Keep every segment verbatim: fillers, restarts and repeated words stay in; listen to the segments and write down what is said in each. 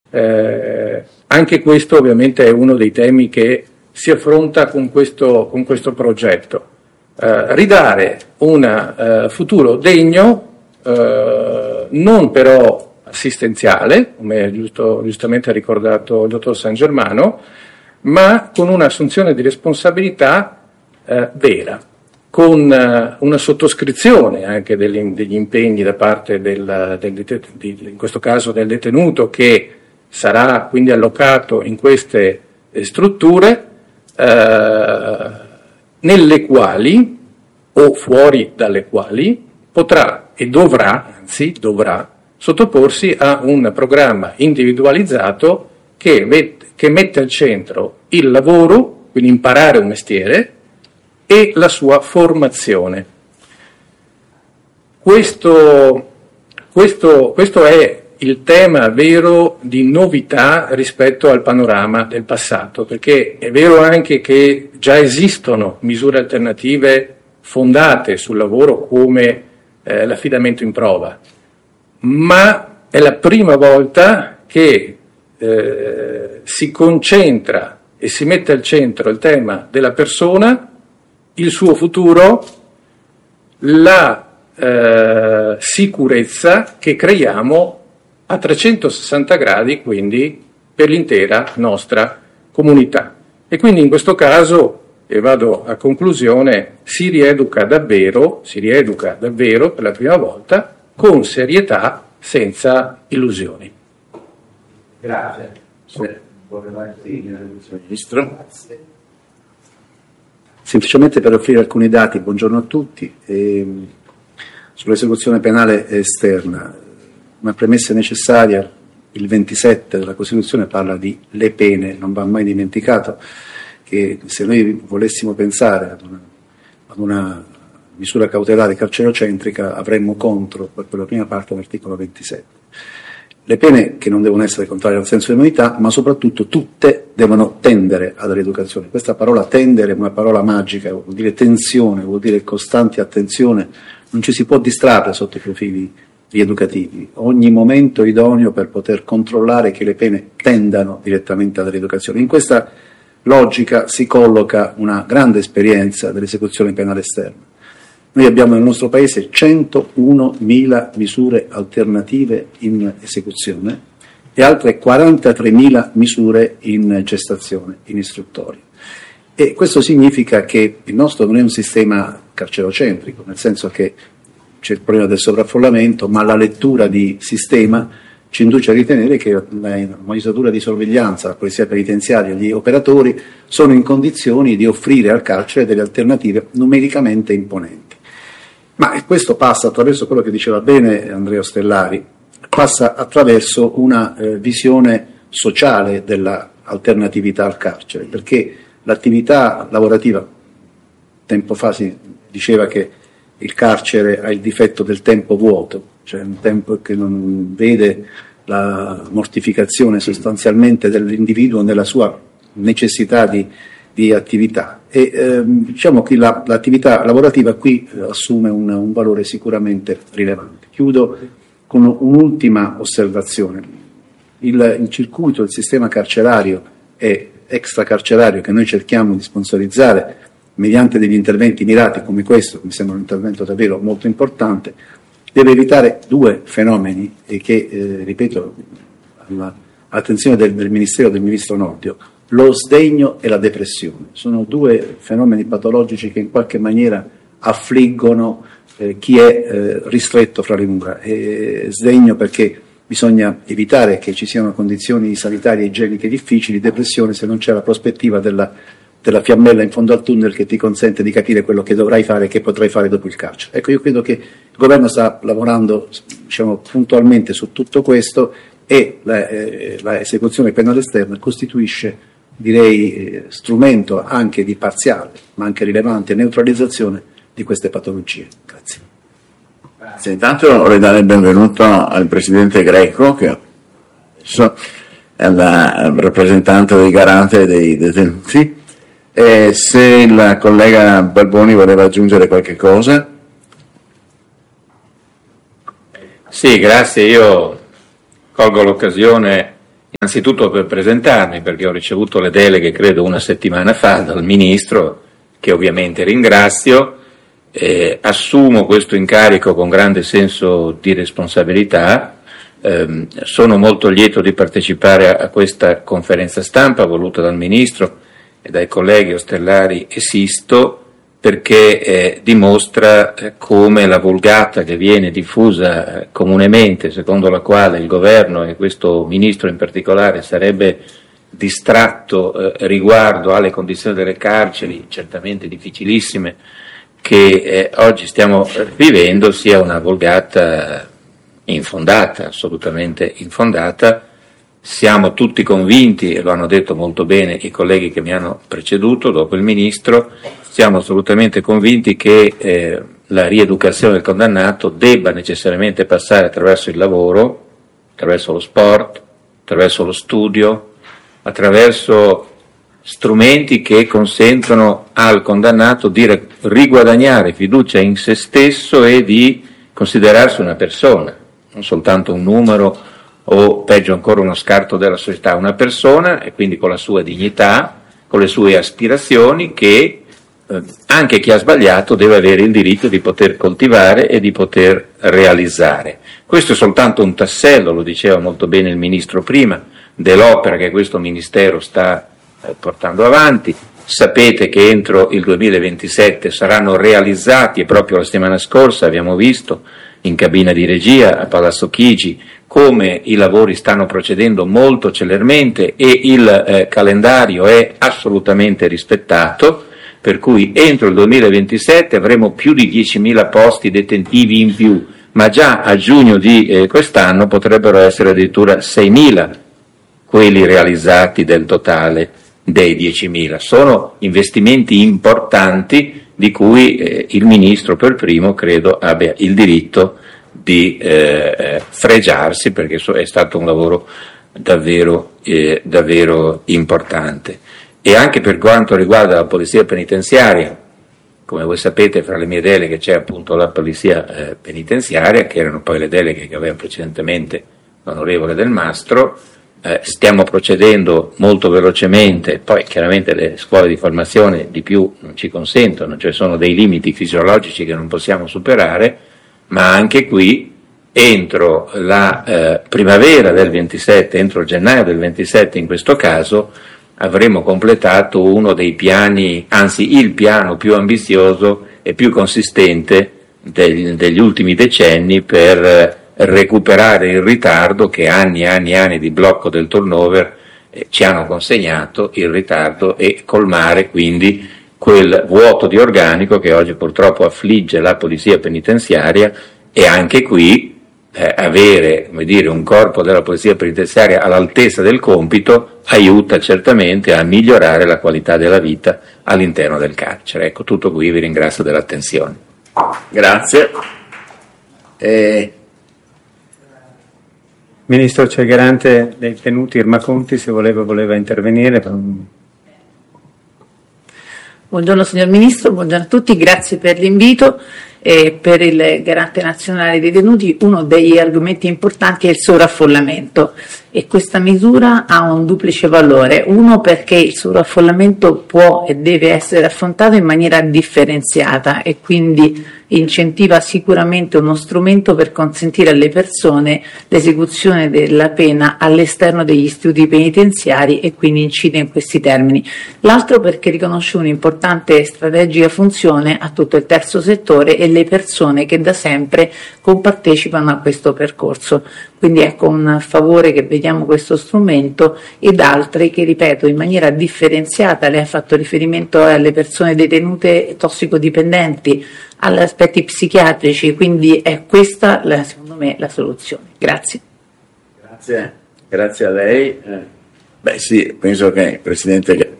Eh, anche questo ovviamente è uno dei temi che si affronta con questo, con questo progetto. Eh, ridare un eh, futuro degno, eh, non però assistenziale, come giusto, giustamente ha ricordato il dottor San Germano, ma con un'assunzione di responsabilità eh, vera, con eh, una sottoscrizione anche degli, degli impegni da parte del, del det- di, in questo caso del detenuto, che sarà quindi allocato in queste eh, strutture, eh, nelle quali o fuori dalle quali potrà e dovrà, anzi dovrà, sottoporsi a un programma individualizzato che, met- che mette al centro il lavoro, quindi imparare un mestiere, e la sua formazione. Questo, questo, questo è il tema vero di novità rispetto al panorama del passato, perché è vero anche che già esistono misure alternative fondate sul lavoro come eh, l'affidamento in prova, ma è la prima volta che eh, si concentra e si mette al centro il tema della persona, il suo futuro, la eh, sicurezza che creiamo a trecentosessanta gradi, quindi per l'intera nostra comunità. E quindi in questo caso, e vado a conclusione, si rieduca davvero, si rieduca davvero per la prima volta, con serietà, senza illusioni. Grazie. Ministro. Semplicemente per offrire alcuni dati, buongiorno a tutti, eh, sull'esecuzione penale esterna. Una premessa necessaria, il ventisette della Costituzione parla di le pene, non va mai dimenticato che se noi volessimo pensare ad una, ad una misura cautelare carcerocentrica avremmo contro, per la prima parte, l'articolo ventisette. Le pene che non devono essere contrarie al senso di umanità, ma soprattutto tutte devono tendere alla rieducazione. Questa parola tendere è una parola magica, vuol dire tensione, vuol dire costante attenzione, non ci si può distrarre sotto i profili rieducativi. Ogni momento è idoneo per poter controllare che le pene tendano direttamente alla rieducazione. In questa logica si colloca una grande esperienza dell'esecuzione penale esterna. Noi abbiamo nel nostro Paese centounomila misure alternative in esecuzione e altre quarantatremila misure in gestazione, in istruttoria. E questo significa che il nostro non è un sistema carcerocentrico, nel senso che c'è il problema del sovraffollamento, ma la lettura di sistema ci induce a ritenere che la magistratura di sorveglianza, la polizia penitenziaria, gli operatori sono in condizioni di offrire al carcere delle alternative numericamente imponenti. Ma questo passa attraverso quello che diceva bene Andrea Ostellari, passa attraverso una eh, visione sociale dell'alternatività al carcere, perché l'attività lavorativa, tempo fa si diceva che il carcere ha il difetto del tempo vuoto, cioè un tempo che non vede la mortificazione sostanzialmente dell'individuo nella sua necessità di, di attività. E ehm, diciamo che la, l'attività lavorativa qui eh, assume un, un valore sicuramente rilevante. Chiudo con un'ultima osservazione. Il, il circuito, il sistema carcerario e extracarcerario che noi cerchiamo di sponsorizzare mediante degli interventi mirati come questo, che mi sembra un intervento davvero molto importante, deve evitare due fenomeni e che, eh, ripeto, all'attenzione del, del Ministero del Ministro Nordio: lo sdegno e la depressione. Sono due fenomeni patologici che in qualche maniera affliggono eh, chi è eh, ristretto fra le mura. E sdegno perché bisogna evitare che ci siano condizioni sanitarie e igieniche difficili, depressione se non c'è la prospettiva della, della fiammella in fondo al tunnel che ti consente di capire quello che dovrai fare e che potrai fare dopo il carcere. Ecco, io credo che il Governo sta lavorando, diciamo, puntualmente su tutto questo e la, eh, la esecuzione penale esterna costituisce, direi, eh, strumento anche di parziale, ma anche rilevante neutralizzazione di queste patologie. Grazie. Grazie. Intanto vorrei dare il benvenuto al Presidente Greco, che adesso è la rappresentante dei Garante dei detenuti. E se il collega Balboni voleva aggiungere qualche cosa. Sì, grazie. Io colgo l'occasione Innanzitutto per presentarmi, perché ho ricevuto le deleghe credo una settimana fa dal Ministro, che ovviamente ringrazio, eh, assumo questo incarico con grande senso di responsabilità, eh, sono molto lieto di partecipare a questa conferenza stampa voluta dal Ministro e dai colleghi Ostellari e Sisto, perché eh, dimostra eh, come la vulgata che viene diffusa eh, comunemente, secondo la quale il governo e questo ministro in particolare sarebbe distratto eh, riguardo alle condizioni delle carceri, certamente difficilissime, che eh, oggi stiamo vivendo, sia una vulgata infondata, assolutamente infondata. Siamo tutti convinti, e lo hanno detto molto bene i colleghi che mi hanno preceduto dopo il Ministro, siamo assolutamente convinti che eh, la rieducazione del condannato debba necessariamente passare attraverso il lavoro, attraverso lo sport, attraverso lo studio, attraverso strumenti che consentono al condannato di riguadagnare fiducia in se stesso e di considerarsi una persona, non soltanto un numero o peggio ancora uno scarto della società, una persona, e quindi con la sua dignità, con le sue aspirazioni, che eh, anche chi ha sbagliato deve avere il diritto di poter coltivare e di poter realizzare. Questo è soltanto un tassello, lo diceva molto bene il Ministro prima, dell'opera che questo Ministero sta eh, portando avanti. Sapete che entro il duemilaventisette saranno realizzati, e proprio la settimana scorsa abbiamo visto in cabina di regia a Palazzo Chigi come i lavori stanno procedendo molto celermente e il eh, calendario è assolutamente rispettato, per cui entro il duemilaventisette avremo più di diecimila posti detentivi in più, ma già a giugno di eh, quest'anno potrebbero essere addirittura seimila quelli realizzati del totale dei diecimila. Sono investimenti importanti di cui eh, il Ministro per primo credo abbia il diritto di eh, fregiarsi, perché è stato un lavoro davvero, eh, davvero importante. E anche per quanto riguarda la polizia penitenziaria, come voi sapete fra le mie deleghe c'è appunto la polizia eh, penitenziaria, che erano poi le deleghe che aveva precedentemente l'onorevole Del Mastro. Eh, stiamo procedendo molto velocemente, poi chiaramente le scuole di formazione di più non ci consentono, cioè sono dei limiti fisiologici che non possiamo superare, ma anche qui entro la eh, primavera del ventisette, entro gennaio del ventisette in questo caso, avremo completato uno dei piani, anzi il piano più ambizioso e più consistente degli, degli ultimi decenni per eh, recuperare il ritardo che anni e anni e anni di blocco del turnover eh, ci hanno consegnato, il ritardo, e colmare quindi quel vuoto di organico che oggi purtroppo affligge la polizia penitenziaria, e anche qui eh, avere, come dire, un corpo della polizia penitenziaria all'altezza del compito aiuta certamente a migliorare la qualità della vita all'interno del carcere. Ecco, tutto qui, vi ringrazio dell'attenzione. Grazie. Eh... Ministro, c'è il garante dei tenuti Irma Conti, se voleva, voleva intervenire. Buongiorno signor Ministro, buongiorno a tutti, grazie per l'invito. E per il garante nazionale dei tenuti uno degli argomenti importanti è il sovraffollamento, e questa misura ha un duplice valore: uno, perché il sovraffollamento può e deve essere affrontato in maniera differenziata e quindi incentiva sicuramente uno strumento per consentire alle persone l'esecuzione della pena all'esterno degli istituti penitenziari, e quindi incide in questi termini. L'altro, perché riconosce un'importante strategica funzione a tutto il terzo settore e le persone che da sempre compartecipano a questo percorso. Quindi è con favore che vediamo questo strumento, ed altri che, ripeto, in maniera differenziata. Lei ha fatto riferimento alle persone detenute tossicodipendenti, agli aspetti psichiatrici, quindi è questa, la, secondo me, la soluzione. Grazie. Grazie, grazie a lei. Eh, beh sì, penso che il Presidente...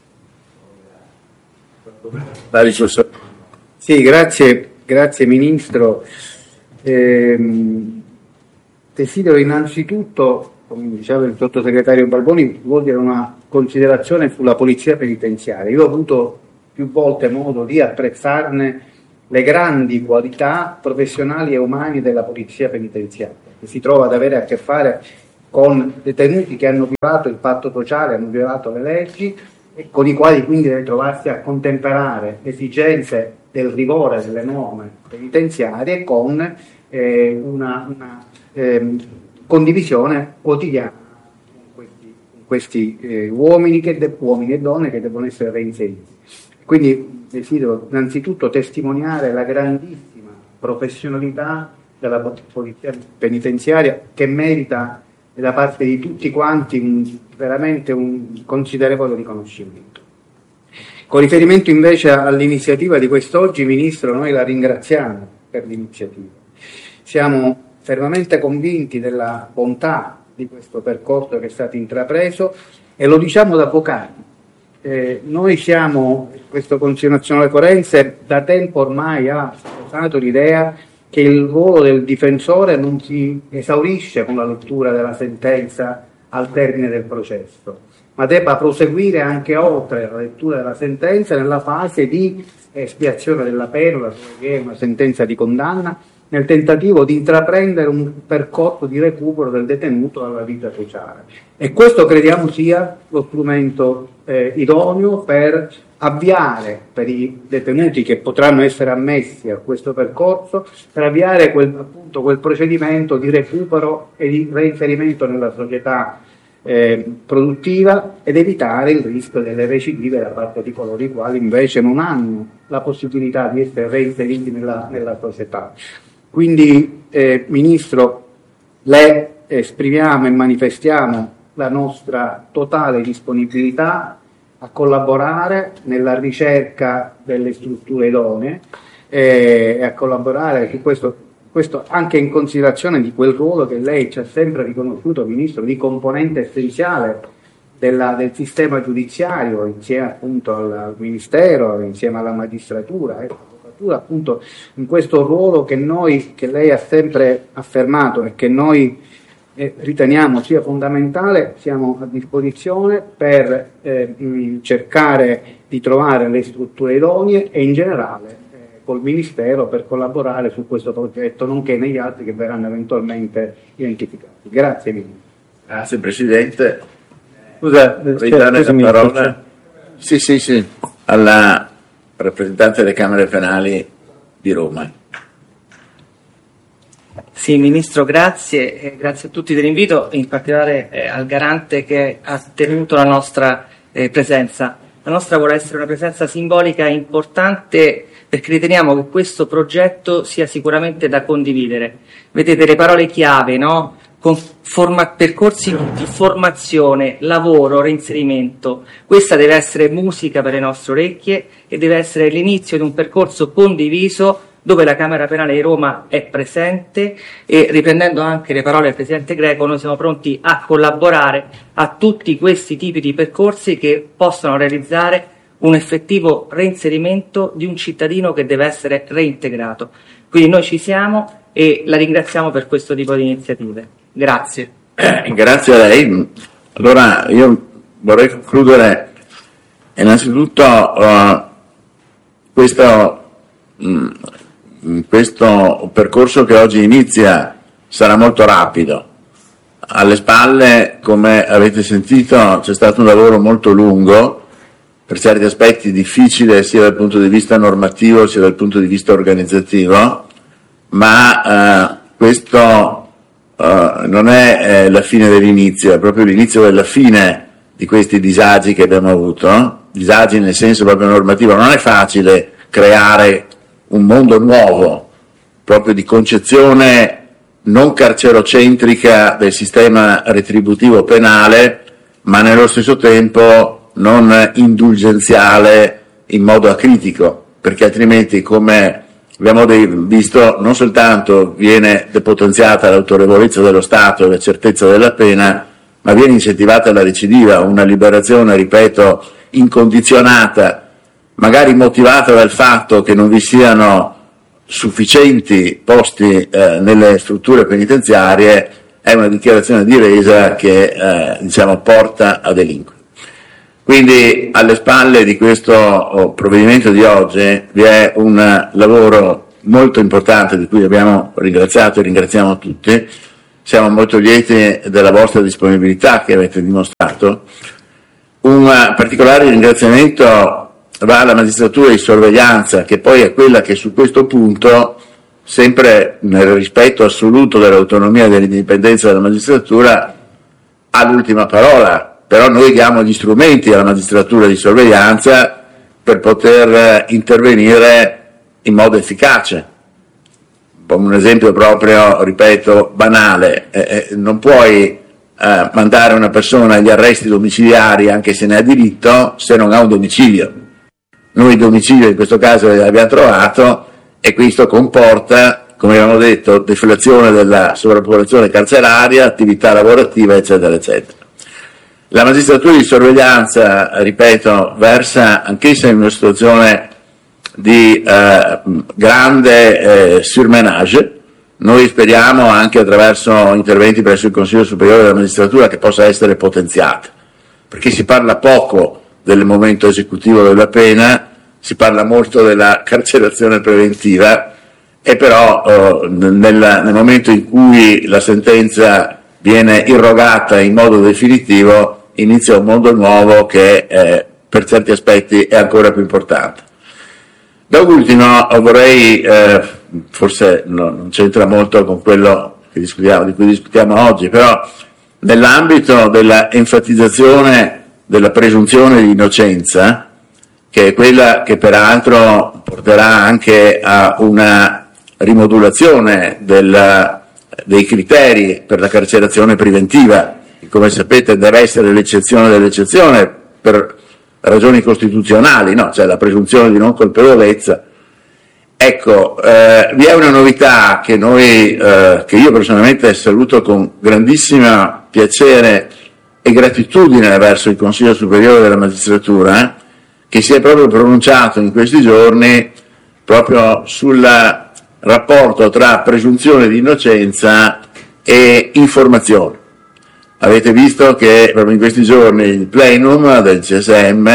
La risposta. Sì, grazie, grazie Ministro. Ehm, desidero innanzitutto, come diceva il sottosegretario Balboni, svolgere una considerazione sulla polizia penitenziaria. Io ho avuto più volte modo di apprezzarne le grandi qualità professionali e umane della polizia penitenziaria, che si trova ad avere a che fare con detenuti che hanno violato il patto sociale, hanno violato le leggi, e con i quali quindi deve trovarsi a contemperare le esigenze del rigore delle norme penitenziarie con eh, una, una eh, condivisione quotidiana con questi, con questi eh, uomini, che de- uomini e donne che devono essere reinseriti. Quindi desidero innanzitutto testimoniare la grandissima professionalità della polizia penitenziaria, che merita da parte di tutti quanti un, veramente un considerevole riconoscimento. Con riferimento invece all'iniziativa di quest'oggi, Ministro, noi la ringraziamo per l'iniziativa. Siamo fermamente convinti della bontà di questo percorso che è stato intrapreso e lo diciamo da avvocati. Eh, noi siamo, questo Consiglio Nazionale Forense da tempo ormai ha sposato l'idea che il ruolo del difensore non si esaurisce con la lettura della sentenza al termine del processo, ma debba proseguire anche oltre la lettura della sentenza nella fase di espiazione della pena, che è una sentenza di condanna, nel tentativo di intraprendere un percorso di recupero del detenuto alla vita sociale. E questo crediamo sia lo strumento eh, idoneo per avviare, per i detenuti che potranno essere ammessi a questo percorso, per avviare quel, appunto, quel procedimento di recupero e di reinserimento nella società eh, produttiva, ed evitare il rischio delle recidive da parte di coloro i quali invece non hanno la possibilità di essere reinseriti nella, nella società. Quindi, eh, Ministro, le esprimiamo e manifestiamo la nostra totale disponibilità a collaborare nella ricerca delle strutture idonee eh, e a collaborare su questo, questo anche in considerazione di quel ruolo che lei ci ha sempre riconosciuto, Ministro, di componente essenziale della, del sistema giudiziario, insieme appunto al, al Ministero, insieme alla magistratura, eh. appunto in questo ruolo che noi, che lei ha sempre affermato e che noi eh, riteniamo sia fondamentale. Siamo a disposizione per eh, mh, cercare di trovare le strutture idonee e in generale eh, col Ministero per collaborare su questo progetto, nonché negli altri che verranno eventualmente identificati. Grazie Ministro. Grazie Presidente. Scusa, ridare la parola sì, sì, sì, alla rappresentante delle Camere Penali di Roma. Sì, Ministro, grazie, eh, grazie a tutti dell'invito, in particolare eh, al Garante che ha tenuto la nostra eh, presenza. La nostra vuole essere una presenza simbolica importante perché riteniamo che questo progetto sia sicuramente da condividere. Vedete le parole chiave, no? Con forma, percorsi di formazione, lavoro, reinserimento. Questa deve essere musica per le nostre orecchie e deve essere l'inizio di un percorso condiviso dove la Camera Penale di Roma è presente e, riprendendo anche le parole del Presidente Greco, noi siamo pronti a collaborare a tutti questi tipi di percorsi che possano realizzare un effettivo reinserimento di un cittadino che deve essere reintegrato. Quindi noi ci siamo e la ringraziamo per questo tipo di iniziative. Grazie. Eh, grazie a lei. Allora io vorrei concludere innanzitutto uh, questo, mh, questo percorso che oggi inizia sarà molto rapido. Alle spalle, come avete sentito, c'è stato un lavoro molto lungo, per certi aspetti difficile sia dal punto di vista normativo sia dal punto di vista organizzativo, ma uh, questo Uh, non è eh, la fine dell'inizio, è proprio l'inizio della fine di questi disagi che abbiamo avuto, no? Disagi nel senso proprio normativo. Non è facile creare un mondo nuovo, proprio di concezione non carcerocentrica del sistema retributivo penale, ma nello stesso tempo non indulgenziale in modo acritico, perché altrimenti, come abbiamo visto, non soltanto viene depotenziata l'autorevolezza dello Stato e la certezza della pena, ma viene incentivata la recidiva, una liberazione, ripeto, incondizionata, magari motivata dal fatto che non vi siano sufficienti posti eh, nelle strutture penitenziarie, è una dichiarazione di resa che eh, diciamo, porta a delinquere. Quindi alle spalle di questo oh, provvedimento di oggi vi è un lavoro molto importante di cui abbiamo ringraziato e ringraziamo tutti. siamo molto lieti della vostra disponibilità che avete dimostrato. Un particolare ringraziamento va alla magistratura di sorveglianza, che poi è quella che su questo punto, sempre nel rispetto assoluto dell'autonomia e dell'indipendenza della magistratura, ha l'ultima parola, però noi diamo gli strumenti alla magistratura di sorveglianza per poter intervenire in modo efficace. Un esempio proprio, ripeto, banale, eh, non puoi eh, mandare una persona agli arresti domiciliari, anche se ne ha diritto, se non ha un domicilio. Noi il domicilio in questo caso l'abbiamo trovato, e questo comporta, come abbiamo detto, deflazione della sovrappopolazione carceraria, attività lavorativa, eccetera, eccetera. La magistratura di sorveglianza, ripeto, versa anch'essa in una situazione di eh, grande eh, surmenage. Noi speriamo, anche attraverso interventi presso il Consiglio Superiore della Magistratura, che possa essere potenziata, perché si parla poco del momento esecutivo della pena, si parla molto della carcerazione preventiva, e però eh, nel, nel momento in cui la sentenza viene irrogata in modo definitivo, inizia un mondo nuovo che eh, per certi aspetti è ancora più importante. Da ultimo vorrei, eh, forse no, non c'entra molto con quello che discutiamo, di cui discutiamo oggi, però nell'ambito della enfatizzazione della presunzione di innocenza, che è quella che peraltro porterà anche a una rimodulazione del, dei criteri per la carcerazione preventiva, che come sapete deve essere l'eccezione dell'eccezione per ragioni costituzionali, no? Cioè la presunzione di non colpevolezza. Ecco, eh, vi è una novità che noi, eh, che io personalmente saluto con grandissimo piacere e gratitudine verso il Consiglio Superiore della Magistratura, eh, che si è proprio pronunciato in questi giorni proprio sul rapporto tra presunzione di innocenza e informazione. Avete visto che proprio in questi giorni il plenum del C S M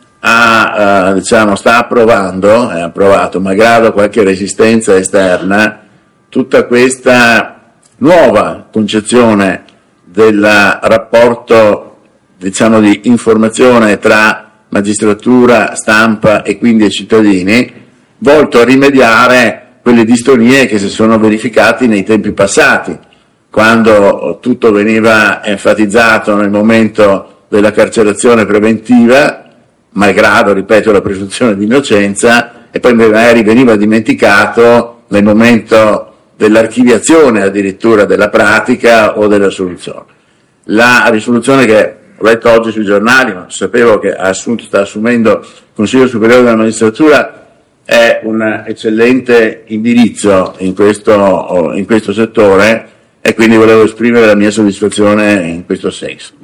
ha, eh, diciamo, sta approvando, è approvato, malgrado qualche resistenza esterna, tutta questa nuova concezione del rapporto, diciamo, di informazione tra magistratura, stampa e quindi i cittadini, volto a rimediare quelle distonie che si sono verificate nei tempi passati, quando tutto veniva enfatizzato nel momento della carcerazione preventiva, malgrado, ripeto, la presunzione di innocenza, e poi magari veniva dimenticato nel momento dell'archiviazione addirittura della pratica o della soluzione. La risoluzione che ho letto oggi sui giornali, ma sapevo che ha assunto, sta assumendo il Consiglio Superiore della Magistratura, è un eccellente indirizzo in questo, in questo settore, e quindi volevo esprimere la mia soddisfazione in questo senso.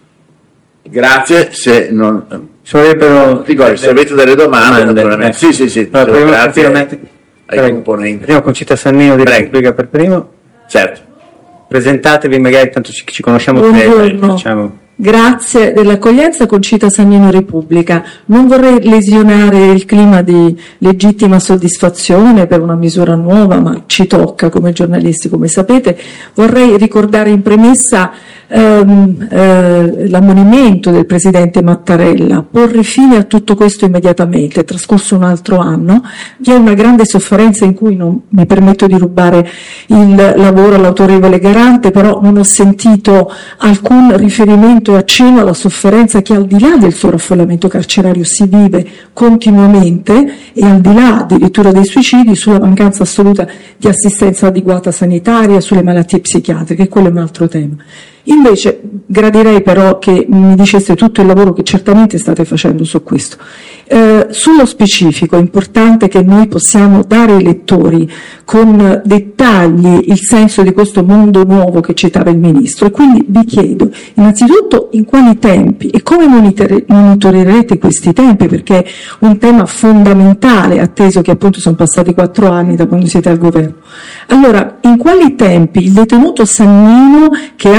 Grazie, se non Sarebbero, dico, se avete delle domande, domande naturalmente. Sì, sì, sì, allora, prima, grazie ai prego, componenti. Prima Concita Sannino di Prego. Repubblica per primo. Certo. Presentatevi, magari tanto ci, ci conosciamo Buongiorno. facciamo. Grazie dell'accoglienza, Concita Sannino Repubblica. Non vorrei lesionare il clima di legittima soddisfazione per una misura nuova, ma ci tocca come giornalisti, come sapete. Vorrei ricordare in premessa ehm, eh, l'ammonimento del Presidente Mattarella: porre fine a tutto questo immediatamente. È trascorso un altro anno, vi è una grande sofferenza in cui non mi permetto di rubare il lavoro all'autorevole Garante, però non ho sentito alcun riferimento e accenno alla sofferenza che al di là del sovraffollamento carcerario si vive continuamente, e al di là addirittura dei suicidi, sulla mancanza assoluta di assistenza adeguata sanitaria, sulle malattie psichiatriche. Quello è un altro tema. Invece gradirei però che mi diceste tutto il lavoro che certamente state facendo su questo. Eh, sullo specifico è importante che noi possiamo dare ai lettori con dettagli il senso di questo mondo nuovo che citava il Ministro, e quindi vi chiedo innanzitutto in quali tempi e come monitor- monitorerete questi tempi, perché è un tema fondamentale, atteso che appunto sono passati quattro anni da quando siete al governo. Allora, in quali tempi il detenuto Sannino, che ha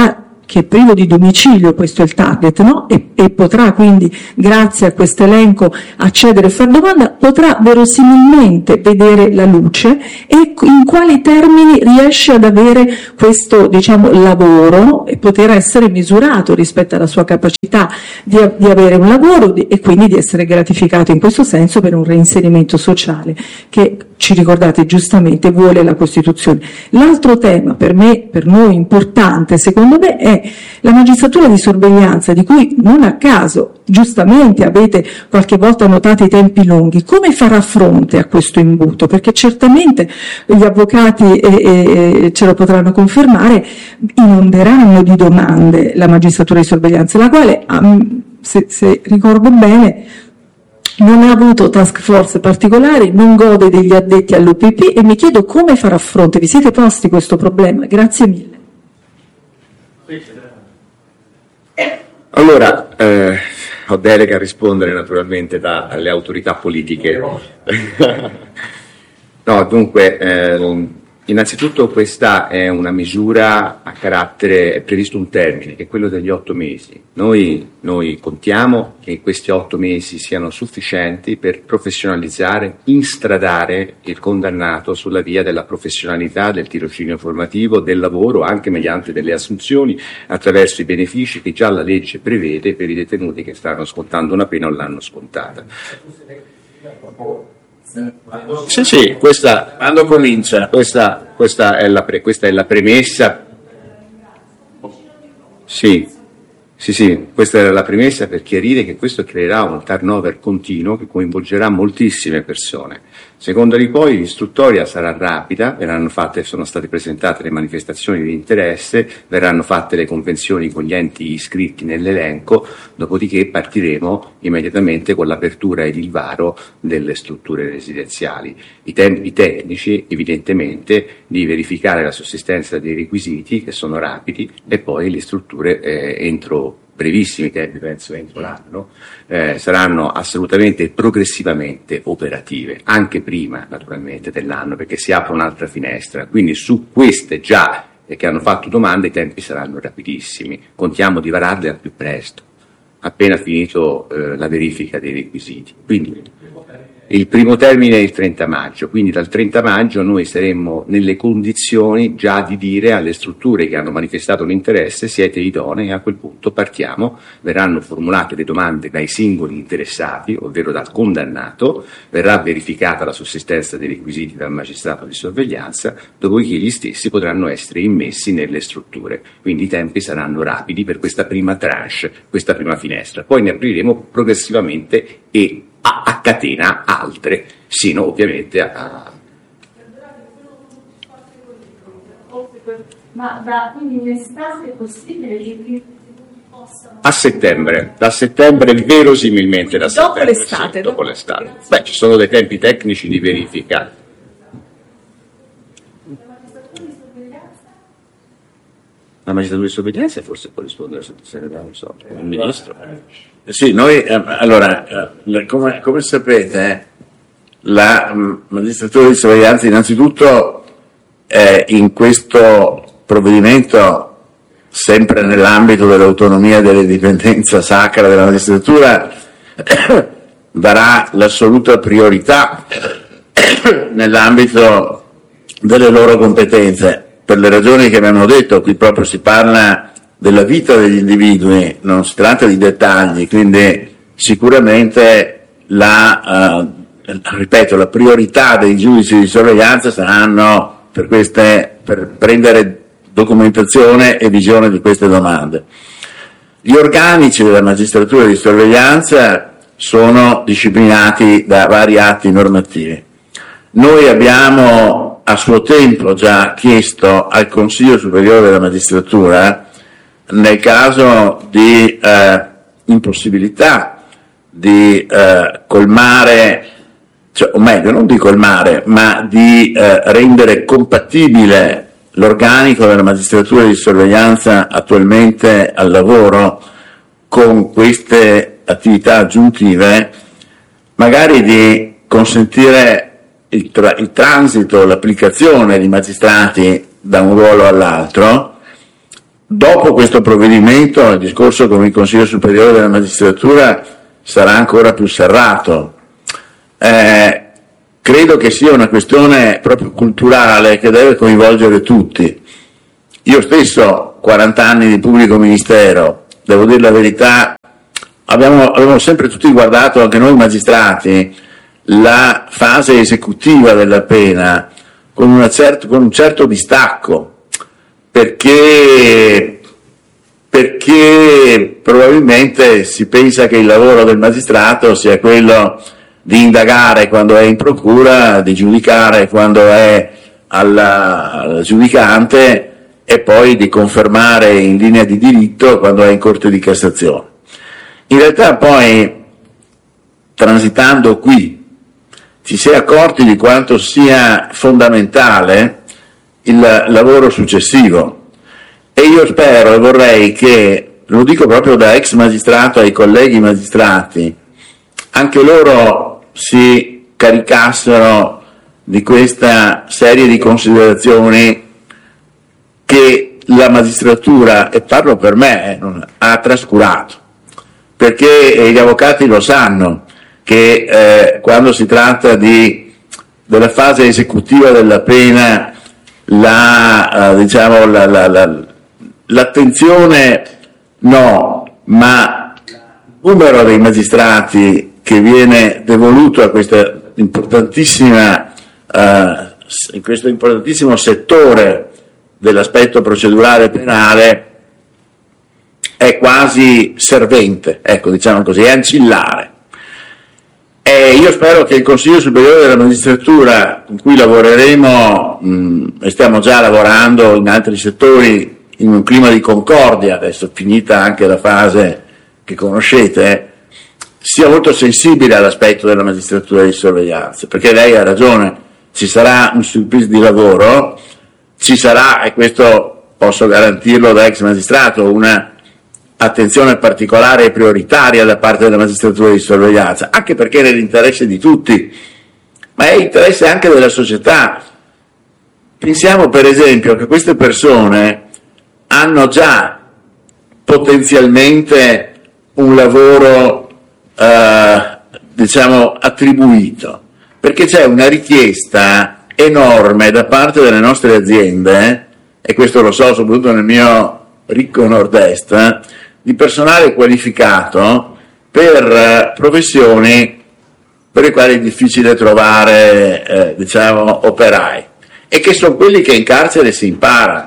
che è privo di domicilio, questo è il target, no? E, e potrà quindi, grazie a questo elenco, accedere e fare domanda, potrà verosimilmente vedere la luce e in quali termini riesce ad avere questo, diciamo, lavoro e poter essere misurato rispetto alla sua capacità di, di avere un lavoro di, e quindi di essere gratificato in questo senso per un reinserimento sociale che, ci ricordate giustamente, vuole la Costituzione. L'altro tema per me, per noi importante, secondo me, è la magistratura di sorveglianza, di cui non a caso, giustamente, avete qualche volta notato i tempi lunghi. Come farà fronte a questo imbuto? Perché certamente gli avvocati, eh, eh, ce lo potranno confermare, inonderanno di domande la magistratura di sorveglianza, la quale, se, se ricordo bene, non ha avuto task force particolari, non gode degli addetti all'U P P, e mi chiedo come farà fronte. Vi siete posti questo problema? Grazie mille. Allora, eh, ho delega a rispondere naturalmente da, alle autorità politiche. No, dunque, eh, innanzitutto questa è una misura a carattere, è previsto un termine, che è quello degli otto mesi. Noi, noi contiamo che questi otto mesi siano sufficienti per professionalizzare, instradare il condannato sulla via della professionalità, del tirocinio formativo, del lavoro, anche mediante delle assunzioni, attraverso i benefici che già la legge prevede per i detenuti che stanno scontando una pena o l'hanno scontata. Sì, sì, questa, quando comincia? Questa, questa, è la pre, questa è la premessa. Sì, sì, sì, questa era la premessa per chiarire che questo creerà un turnover continuo che coinvolgerà moltissime persone. Secondo di poi l'istruttoria sarà rapida, verranno fatte, sono state presentate le manifestazioni di interesse, verranno fatte le convenzioni con gli enti iscritti nell'elenco, dopodiché partiremo immediatamente con l'apertura ed il varo delle strutture residenziali. I tempi tecnici, evidentemente, di verificare la sussistenza dei requisiti, che sono rapidi, e poi le strutture eh, entro brevissimi tempi, penso entro l'anno, eh, saranno assolutamente progressivamente operative, anche prima naturalmente dell'anno, perché si apre un'altra finestra, quindi su queste già eh, che hanno fatto domande i tempi saranno rapidissimi, contiamo di vararle al più presto, appena finito eh, la verifica dei requisiti. Quindi il primo termine è il trenta maggio, quindi dal trenta maggio noi saremmo nelle condizioni già di dire alle strutture che hanno manifestato l'interesse: siete idonei, a quel punto partiamo, verranno formulate le domande dai singoli interessati, ovvero dal condannato, verrà verificata la sussistenza dei requisiti dal magistrato di sorveglianza, dopodiché gli stessi potranno essere immessi nelle strutture. Quindi i tempi saranno rapidi per questa prima tranche, questa prima finestra, poi ne apriremo progressivamente e a, a catena altre, sino ovviamente a... Ma da, quindi in estate è possibile che possano... A settembre, da settembre verosimilmente da dopo settembre, l'estate, sì, dopo l'estate. Beh, ci sono dei tempi tecnici di verifica. La magistratura di sorveglianza forse può rispondere se non so, il ministro. Sì, noi, eh, allora, eh, come, come sapete, eh, la mh, magistratura di sorveglianza innanzitutto eh, in questo provvedimento, sempre nell'ambito dell'autonomia e dell'indipendenza sacra della magistratura, darà l'assoluta priorità nell'ambito delle loro competenze, per le ragioni che abbiamo detto. Qui proprio si parla della vita degli individui, non si tratta di dettagli, quindi sicuramente la, eh, ripeto, la priorità dei giudici di sorveglianza saranno per, queste, per prendere documentazione e visione di queste domande. Gli organici della magistratura di sorveglianza sono disciplinati da vari atti normativi. Noi abbiamo a suo tempo già chiesto al Consiglio Superiore della Magistratura, nel caso di eh, impossibilità di eh, colmare, cioè, o meglio, non di colmare, ma di eh, rendere compatibile l'organico della magistratura di sorveglianza attualmente al lavoro con queste attività aggiuntive, magari di consentire il, tra- il transito, l'applicazione di magistrati da un ruolo all'altro, dopo questo provvedimento il discorso con il Consiglio Superiore della Magistratura sarà ancora più serrato. Eh, credo che sia una questione proprio culturale che deve coinvolgere tutti. Io stesso, quaranta anni di pubblico ministero, devo dire la verità, abbiamo, abbiamo sempre tutti guardato, anche noi magistrati, la fase esecutiva della pena con, una cert- con un certo distacco, perché, perché probabilmente si pensa che il lavoro del magistrato sia quello di indagare quando è in procura, di giudicare quando è alla, al giudicante e poi di confermare in linea di diritto quando è in Corte di Cassazione. In realtà poi, transitando qui, ci si è accorti di quanto sia fondamentale il lavoro successivo, e io spero e vorrei che, lo dico proprio da ex magistrato ai colleghi magistrati, anche loro si caricassero di questa serie di considerazioni che la magistratura, e parlo per me, ha trascurato, perché gli avvocati lo sanno che eh, quando si tratta di, della fase esecutiva della pena, la, eh, diciamo, la, la, la, l'attenzione no, ma il numero dei magistrati che viene devoluto a questa importantissima, eh, in questo importantissimo settore dell'aspetto procedurale penale è quasi servente, ecco, diciamo così, è ancillare. E io spero che il Consiglio Superiore della Magistratura, con cui lavoreremo mh, e stiamo già lavorando in altri settori in un clima di concordia, adesso finita anche la fase che conoscete, sia molto sensibile all'aspetto della magistratura di sorveglianza, perché lei ha ragione, ci sarà un surplus di lavoro, ci sarà, e questo posso garantirlo da ex magistrato, una attenzione particolare e prioritaria da parte della magistratura di sorveglianza, anche perché è nell'interesse di tutti, ma è interesse anche della società. Pensiamo per esempio che queste persone hanno già potenzialmente un lavoro eh, diciamo attribuito, perché c'è una richiesta enorme da parte delle nostre aziende, e questo lo so soprattutto nel mio ricco nord-est, eh, di personale qualificato per eh, professioni per le quali è difficile trovare eh, diciamo operai, e che sono quelli che in carcere si impara.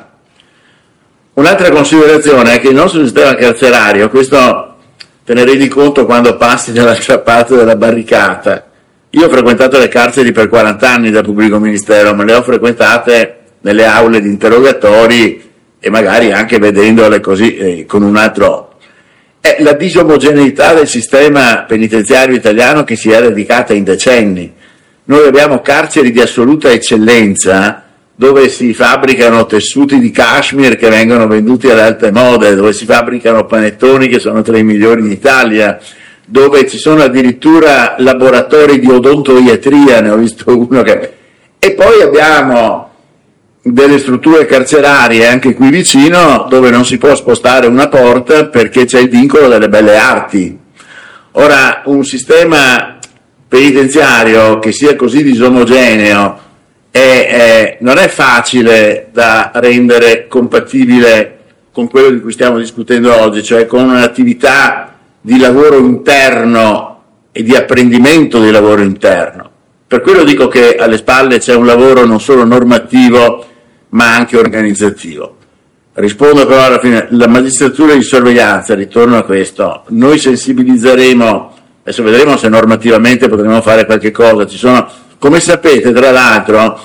Un'altra considerazione è che il nostro sistema carcerario, questo te ne rendi conto quando passi dall'altra parte della barricata. Io ho frequentato le carceri per quaranta anni da pubblico ministero, ma le ho frequentate nelle aule di interrogatori e magari anche vedendole così eh, con un altro occhio. È la disomogeneità del sistema penitenziario italiano che si è radicata in decenni. Noi abbiamo carceri di assoluta eccellenza dove si fabbricano tessuti di cashmere che vengono venduti ad alte mode, dove si fabbricano panettoni che sono tra i migliori d'Italia, dove ci sono addirittura laboratori di odontoiatria, ne ho visto uno che... E poi abbiamo delle strutture carcerarie anche qui vicino dove non si può spostare una porta perché c'è il vincolo delle belle arti. Ora, un sistema penitenziario che sia così disomogeneo è, è, non è facile da rendere compatibile con quello di cui stiamo discutendo oggi, cioè con un'attività di lavoro interno e di apprendimento di lavoro interno. Per quello dico che alle spalle c'è un lavoro non solo normativo ma anche organizzativo. Rispondo però alla fine, la magistratura di sorveglianza, ritorno a questo, noi sensibilizzeremo, adesso vedremo se normativamente potremo fare qualche cosa, ci sono, come sapete tra l'altro,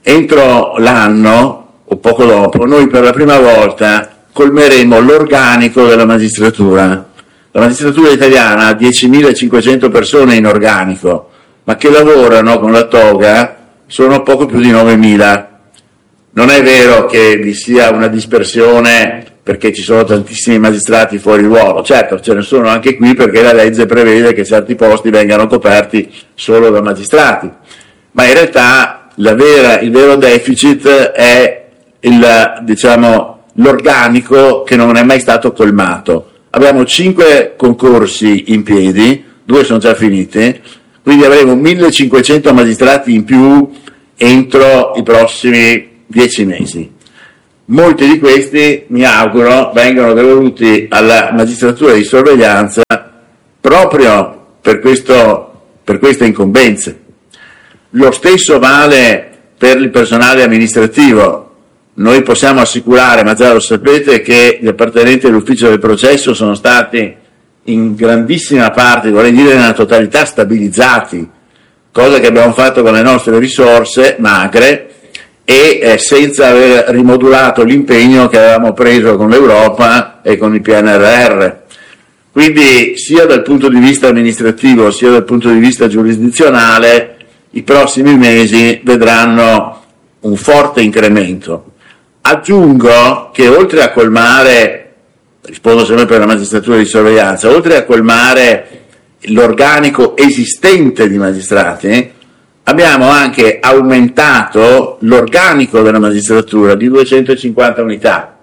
entro l'anno o poco dopo, noi per la prima volta colmeremo l'organico della magistratura. La magistratura italiana ha diecimilacinquecento persone in organico, ma che lavorano con la toga sono poco più di novemila. Non è vero che vi sia una dispersione perché ci sono tantissimi magistrati fuori ruolo, certo ce ne sono anche qui perché la legge prevede che certi posti vengano coperti solo da magistrati, ma in realtà la vera, il vero deficit è il, diciamo, l'organico che non è mai stato colmato. Abbiamo cinque concorsi in piedi, due sono già finiti, quindi avremo millecinquecento magistrati in più entro i prossimi dieci mesi. Molti di questi, mi auguro, vengano devoluti alla magistratura di sorveglianza proprio per, questo, per queste incombenze. Lo stesso vale per il personale amministrativo. Noi possiamo assicurare, ma già lo sapete, che gli appartenenti all'ufficio del processo sono stati in grandissima parte, vorrei dire nella totalità, stabilizzati, cosa che abbiamo fatto con le nostre risorse magre e eh, senza aver rimodulato l'impegno che avevamo preso con l'Europa e con il P N R R. Quindi sia dal punto di vista amministrativo sia dal punto di vista giurisdizionale i prossimi mesi vedranno un forte incremento. Aggiungo che oltre a colmare, rispondo sempre per la magistratura di sorveglianza, oltre a colmare l'organico esistente di magistrati, abbiamo anche aumentato l'organico della magistratura di duecentocinquanta unità.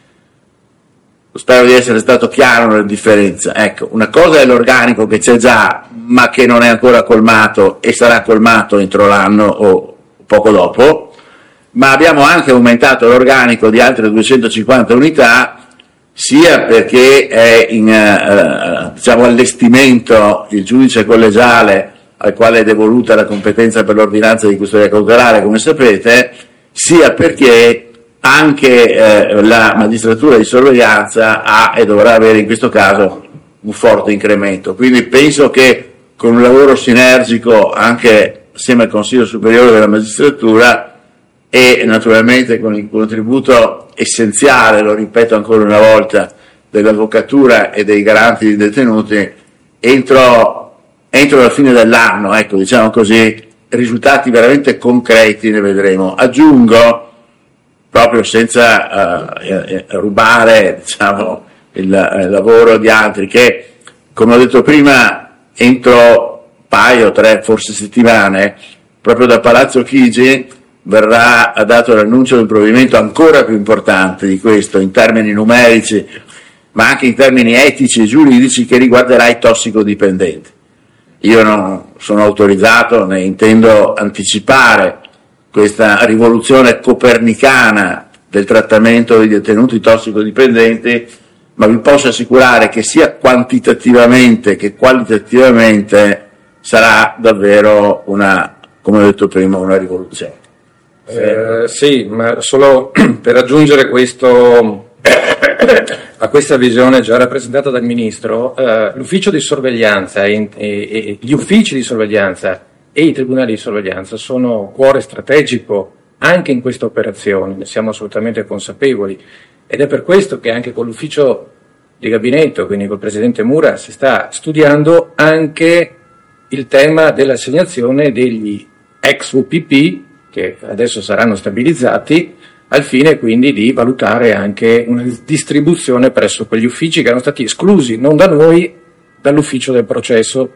Spero di essere stato chiaro nella differenza. Ecco, una cosa è l'organico che c'è già, ma che non è ancora colmato e sarà colmato entro l'anno o poco dopo, ma abbiamo anche aumentato l'organico di altre duecentocinquanta unità, sia perché è in eh, diciamo, allestimento il giudice collegiale al quale è devoluta la competenza per l'ordinanza di custodia cautelare, come sapete, sia perché anche eh, la magistratura di sorveglianza ha e dovrà avere in questo caso un forte incremento. Quindi penso che con un lavoro sinergico anche assieme al Consiglio Superiore della Magistratura e naturalmente con il contributo essenziale, lo ripeto ancora una volta, dell'avvocatura e dei garanti di detenuti, entro entro la fine dell'anno, ecco, diciamo così, risultati veramente concreti ne vedremo. Aggiungo, proprio senza uh, rubare, diciamo, il, il lavoro di altri, che, come ho detto prima, entro un paio, tre, forse settimane, proprio da Palazzo Chigi verrà dato l'annuncio di un provvedimento ancora più importante di questo, in termini numerici, ma anche in termini etici e giuridici, che riguarderà i tossicodipendenti. Io non sono autorizzato, né intendo anticipare questa rivoluzione copernicana del trattamento dei detenuti tossicodipendenti, ma vi posso assicurare che sia quantitativamente che qualitativamente sarà davvero una, come ho detto prima, una rivoluzione. Eh, sì, ma solo per aggiungere questo a questa visione già rappresentata dal Ministro, eh, l'ufficio di sorveglianza e, e, e gli uffici di sorveglianza e i tribunali di sorveglianza sono cuore strategico anche in questa operazione, ne siamo assolutamente consapevoli, ed è per questo che anche con l'ufficio di gabinetto, quindi col Presidente Mura, si sta studiando anche il tema dell'assegnazione degli ex U P P, che adesso saranno stabilizzati, al fine quindi di valutare anche una distribuzione presso quegli uffici che erano stati esclusi, non da noi, dall'ufficio del processo.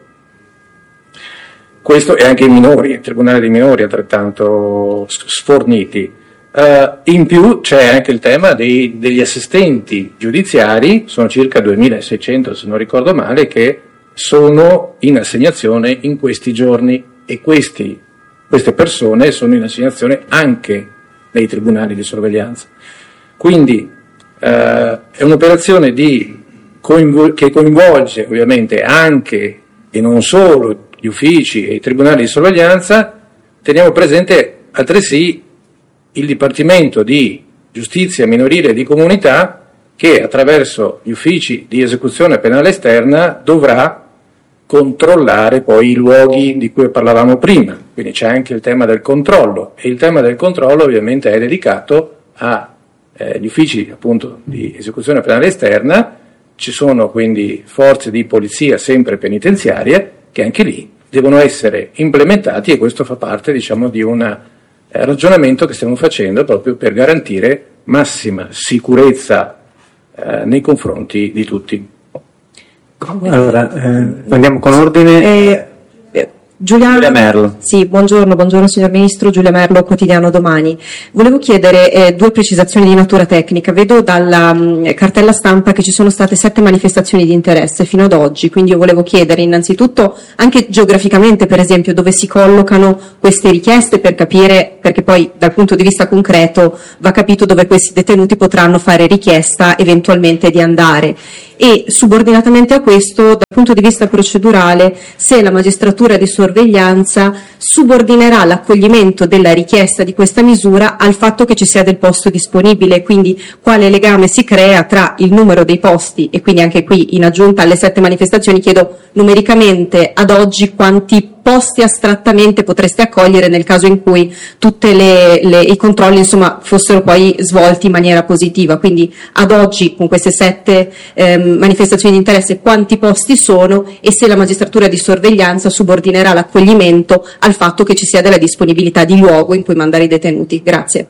Questo e anche i minori, il Tribunale dei minori altrettanto sforniti. Uh, in più c'è anche il tema dei, degli assistenti giudiziari, sono circa duemilaseicento se non ricordo male, che sono in assegnazione in questi giorni, e questi, queste persone sono in assegnazione anche nei tribunali di sorveglianza. Quindi eh, è un'operazione di coinvol- che coinvolge ovviamente anche e non solo gli uffici e i tribunali di sorveglianza. Teniamo presente altresì il Dipartimento di Giustizia Minorile e di Comunità, che attraverso gli uffici di esecuzione penale esterna dovrà controllare poi i luoghi di cui parlavamo prima, quindi c'è anche il tema del controllo, e il tema del controllo ovviamente è dedicato agli eh, uffici appunto di esecuzione penale esterna. Ci sono quindi forze di polizia sempre penitenziarie che anche lì devono essere implementati, e questo fa parte, diciamo, di un eh, ragionamento che stiamo facendo proprio per garantire massima sicurezza eh, nei confronti di tutti. Allora, eh, andiamo con ordine. Eh, eh, Giulia, Giulia Merlo. Sì, buongiorno, buongiorno signor Ministro, Giulia Merlo, Quotidiano Domani. Volevo chiedere eh, due precisazioni di natura tecnica. Vedo dalla mh, cartella stampa che ci sono state sette manifestazioni di interesse fino ad oggi, quindi io volevo chiedere innanzitutto anche geograficamente, per esempio, dove si collocano queste richieste per capire, perché poi dal punto di vista concreto va capito dove questi detenuti potranno fare richiesta eventualmente di andare. E subordinatamente a questo, dal punto di vista procedurale, se la magistratura di sorveglianza subordinerà l'accoglimento della richiesta di questa misura al fatto che ci sia del posto disponibile, quindi quale legame si crea tra il numero dei posti, e quindi anche qui in aggiunta alle sette manifestazioni chiedo numericamente ad oggi quanti posti astrattamente potreste accogliere nel caso in cui tutti i controlli insomma fossero poi svolti in maniera positiva. Quindi ad oggi con queste sette ehm, manifestazioni di interesse quanti posti sono, e se la magistratura di sorveglianza subordinerà l'accoglimento al fatto che ci sia della disponibilità di luogo in cui mandare i detenuti. Grazie.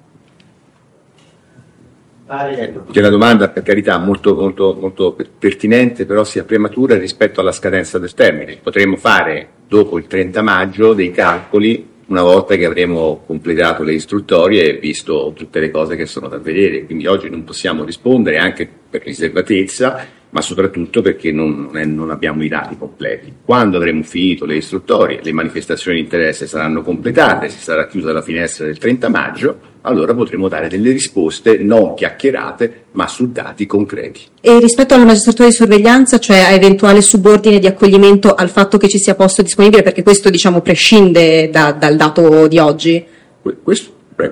C'è una domanda, per carità, molto, molto, molto pertinente, però sia prematura rispetto alla scadenza del termine. Potremmo fare dopo il trenta maggio dei calcoli, una volta che avremo completato le istruttorie e visto tutte le cose che sono da vedere. Quindi oggi non possiamo rispondere, anche per riservatezza, ma soprattutto perché non, non, è, non abbiamo i dati completi. Quando avremo finito le istruttorie, le manifestazioni di interesse saranno completate, si sarà chiusa la finestra del trenta maggio, allora potremo dare delle risposte non chiacchierate, ma su dati concreti. E rispetto alla magistratura di sorveglianza, cioè a eventuale subordine di accoglimento al fatto che ci sia posto disponibile, perché questo diciamo prescinde da, dal dato di oggi? Questo, prego.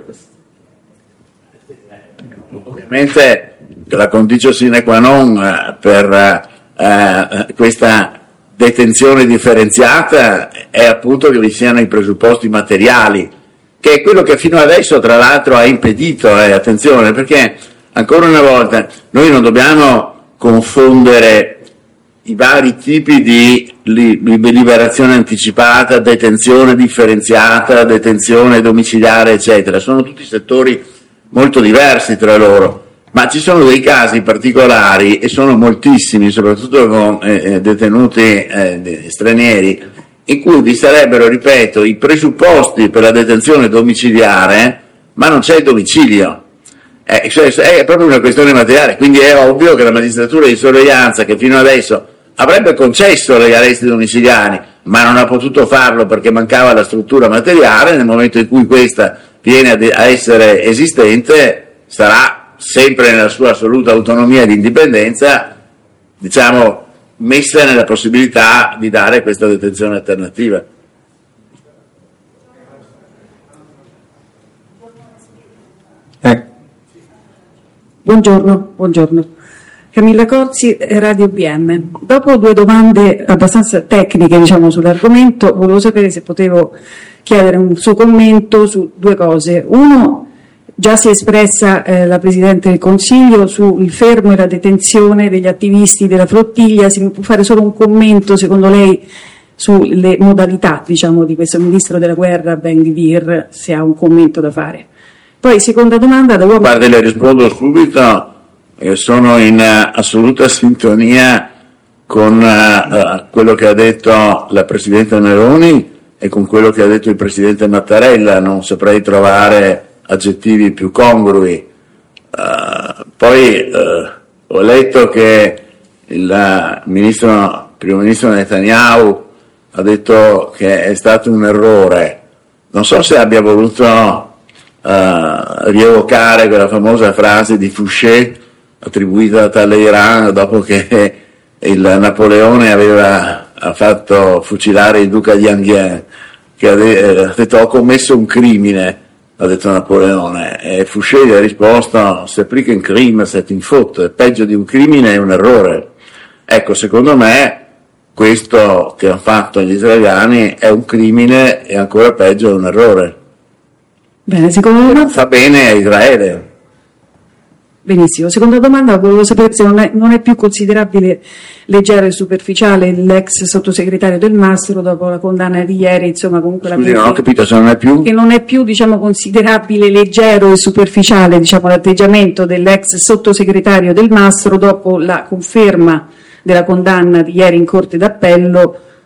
Ovviamente la condicio sine qua non eh, per eh, questa detenzione differenziata è appunto che vi siano i presupposti materiali, che è quello che fino adesso tra l'altro ha impedito, eh, attenzione, perché ancora una volta noi non dobbiamo confondere i vari tipi di li, liberazione anticipata, detenzione differenziata, detenzione domiciliare, eccetera. Sono tutti settori molto diversi tra loro. Ma ci sono dei casi particolari, e sono moltissimi, soprattutto con eh, detenuti eh, stranieri, in cui vi sarebbero, ripeto, i presupposti per la detenzione domiciliare, ma non c'è il domicilio. Eh, cioè, è proprio una questione materiale, quindi è ovvio che la magistratura di sorveglianza, che fino adesso avrebbe concesso gli arresti domiciliari, ma non ha potuto farlo perché mancava la struttura materiale, nel momento in cui questa viene a, de- a essere esistente, sarà sempre nella sua assoluta autonomia ed indipendenza, diciamo, messa nella possibilità di dare questa detenzione alternativa. Eh. Buongiorno, buongiorno. Camilla Corsi, Radio B M. Dopo due domande abbastanza tecniche, diciamo, sull'argomento, volevo sapere se potevo chiedere un suo commento su due cose. Uno, già si è espressa eh, la Presidente del Consiglio sul fermo e la detenzione degli attivisti della flottiglia. Si può fare solo un commento, secondo lei, sulle modalità, diciamo, di questo Ministro della Guerra, Ben Gvir, se ha un commento da fare. Poi, seconda domanda, da uomo... Guardi, le rispondo subito, eh, sono in uh, assoluta sintonia con uh, quello che ha detto la Presidente Meloni e con quello che ha detto il Presidente Mattarella. Non saprei trovare aggettivi più congrui. Uh, poi uh, ho letto che il ministro, primo ministro Netanyahu ha detto che è stato un errore. Non so se abbia voluto uh, rievocare quella famosa frase di Fouché attribuita a Talleyrand dopo che il Napoleone aveva ha fatto fucilare il duca di Enghien, che ha detto ho commesso un crimine, ha detto Napoleone, e Fouché gli ha risposto c'est plus qu'un crime, c'est une faute, peggio di un crimine è un errore. Ecco, secondo me questo che hanno fatto gli israeliani è un crimine e ancora peggio è un errore. Bene, secondo me... Fa bene a Israele. Benissimo, seconda domanda, volevo sapere se non è, non è più considerabile leggero e superficiale l'ex sottosegretario Del Mastro dopo la condanna di ieri, insomma comunque Scusi, la... non ho capito, se non è più... Che non è più, diciamo, considerabile leggero e superficiale, diciamo, l'atteggiamento dell'ex sottosegretario Del Mastro dopo la conferma della condanna di ieri in Corte d'Appello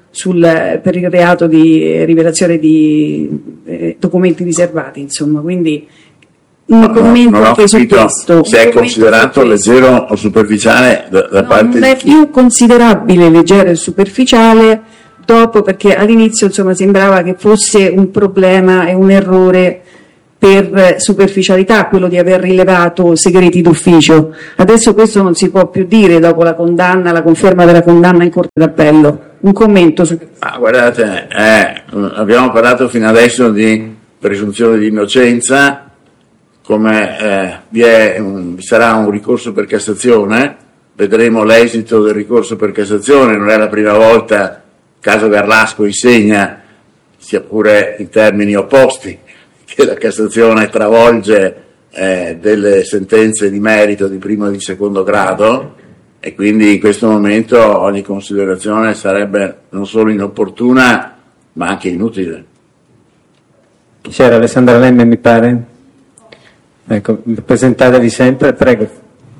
sul, per il reato di rivelazione di eh, documenti riservati, insomma, quindi un no, commento non ho anche su capito questo. se è considerato leggero o superficiale da, da no, parte non è di... più considerabile leggero e superficiale dopo, perché all'inizio insomma sembrava che fosse un problema e un errore per superficialità quello di aver rilevato segreti d'ufficio. Adesso questo non si può più dire dopo la condanna, la conferma della condanna in Corte d'Appello. Un commento su questo? Ah, guardate, eh, abbiamo parlato fino adesso di presunzione di innocenza, come eh, vi, è un, vi sarà un ricorso per Cassazione, vedremo l'esito del ricorso per Cassazione, non è la prima volta, il caso Garlasco insegna, sia pure in termini opposti, che la Cassazione travolge eh, delle sentenze di merito di primo e di secondo grado, e quindi in questo momento ogni considerazione sarebbe non solo inopportuna ma anche inutile. C'era Alessandra Lemme, mi pare. Ecco, presentatevi sempre, prego.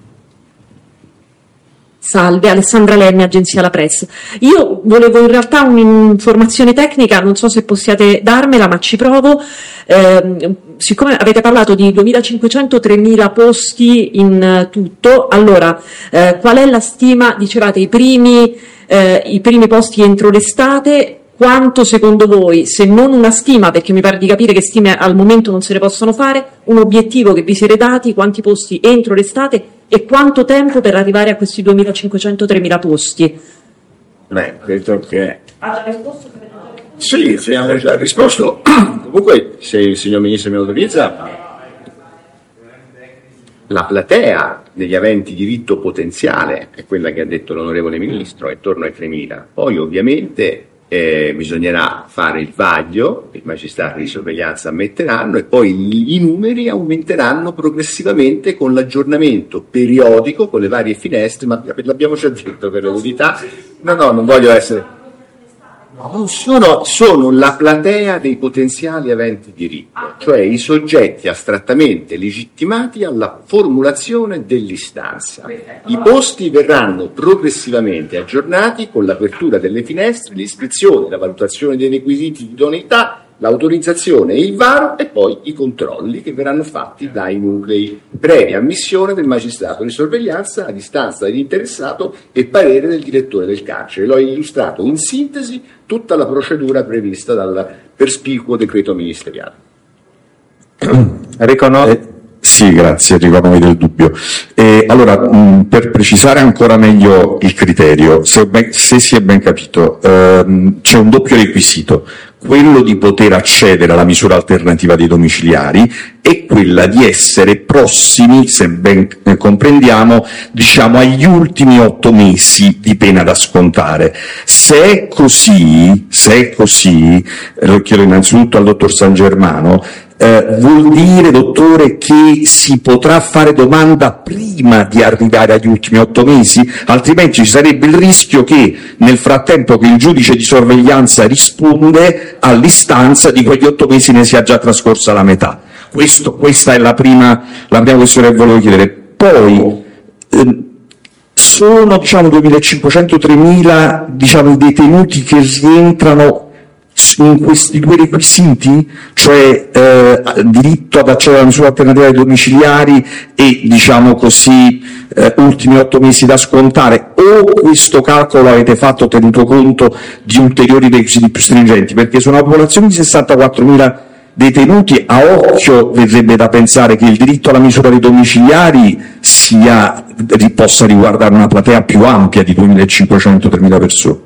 Salve, Alessandra Lemmi, agenzia La Press. Io volevo in realtà un'informazione tecnica, non so se possiate darmela, ma ci provo. Eh, siccome avete parlato di duemilacinquecento tremila posti in tutto, allora eh, qual è la stima? Dicevate i primi, eh, i primi posti entro l'estate. Quanto secondo voi, se non una stima, perché mi pare di capire che stime al momento non se ne possono fare, un obiettivo che vi siete dati, quanti posti entro l'estate e quanto tempo per arrivare a questi duemilacinquecento tremila posti? Beh, credo che... Ha già risposto? Sì, abbiamo già risposto. Comunque, se il signor Ministro mi autorizza, la platea degli aventi diritto potenziale è quella che ha detto l'onorevole Ministro, è attorno ai tremila. Poi ovviamente eh, bisognerà fare il vaglio, i magistrati di sorveglianza ammetteranno, e poi i numeri aumenteranno progressivamente con l'aggiornamento periodico con le varie finestre, ma l'abbiamo già detto per l'unità. No, no, non voglio essere... No, sono, sono la platea dei potenziali aventi diritto, cioè i soggetti astrattamente legittimati alla formulazione dell'istanza. I posti verranno progressivamente aggiornati con l'apertura delle finestre, l'iscrizione, la valutazione dei requisiti di idoneità, l'autorizzazione e il varo, e poi i controlli che verranno fatti dai nuclei, previa ammissione del magistrato di sorveglianza a distanza dell'interessato e parere del direttore del carcere. L'ho illustrato in sintesi tutta la procedura prevista dal perspicuo decreto ministeriale. Riconosco. Sì, grazie, ricordo del dubbio. Eh, allora, mh, per precisare ancora meglio il criterio, se, ben, se si è ben capito, ehm, c'è un doppio requisito, quello di poter accedere alla misura alternativa dei domiciliari e quella di essere prossimi, se ben eh, comprendiamo, diciamo agli ultimi otto mesi di pena da scontare. Se è così, se è così, eh, lo chiedo innanzitutto al dottor San Germano, Eh, vuol dire, dottore, che si potrà fare domanda prima di arrivare agli ultimi otto mesi? Altrimenti ci sarebbe il rischio che nel frattempo che il giudice di sorveglianza risponde all'istanza di quegli otto mesi ne sia già trascorsa la metà. Questo, questa è la prima, la prima questione che volevo chiedere. Poi eh, sono diciamo duemilacinquecento tremila diciamo, i detenuti che rientrano in questi due requisiti, cioè eh, diritto ad accedere alla misura alternativa dei domiciliari e, diciamo così, eh, ultimi otto mesi da scontare, o questo calcolo avete fatto tenuto conto di ulteriori requisiti più stringenti? Perché su una popolazione di sessantaquattromila detenuti, a occhio verrebbe da pensare che il diritto alla misura dei domiciliari sia, possa riguardare una platea più ampia di duemilacinquecento tremila persone.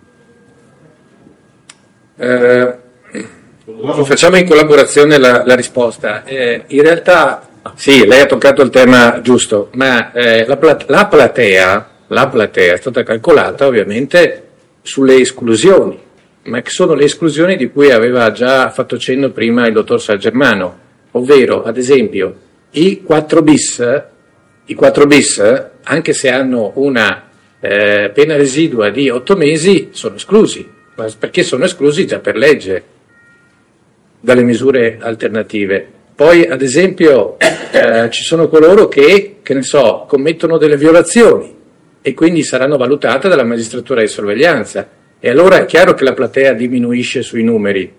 Eh, facciamo in collaborazione la, la risposta. Eh, in realtà, sì, lei ha toccato il tema giusto, ma eh, la, plat- la, platea, la platea è stata calcolata ovviamente sulle esclusioni, ma che sono le esclusioni di cui aveva già fatto cenno prima il dottor San Germano, ovvero, ad esempio, i quattro bis, i quattro bis, anche se hanno una eh, pena residua di otto mesi, sono esclusi. Perché sono esclusi già per legge dalle misure alternative. Poi, ad esempio, eh, ci sono coloro che, che ne so, commettono delle violazioni e quindi saranno valutate dalla magistratura di sorveglianza. E allora è chiaro che la platea diminuisce sui numeri.